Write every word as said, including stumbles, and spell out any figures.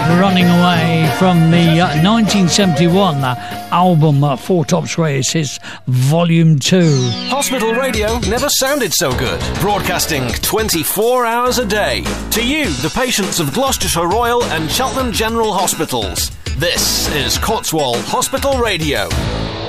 Running Away from the uh, nineteen seventy-one uh, album uh, Four Tops Greatest Hits Volume two. Hospital radio never sounded so good. Broadcasting twenty-four hours a day. To you, the patients of Gloucestershire Royal and Cheltenham General Hospitals. This is Cotswold Hospital Radio.